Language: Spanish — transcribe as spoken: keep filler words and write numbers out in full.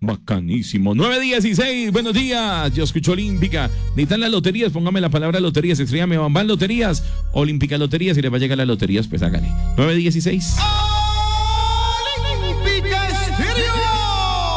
Bacanísimo. nueve dieciséis, buenos días. Yo escucho Olímpica. Necesitan las loterías, póngame la palabra loterías. Escríbame, van, van loterías. Olímpica loterías, si les va a llegar las loterías, pues hágale. nueve dieciséis.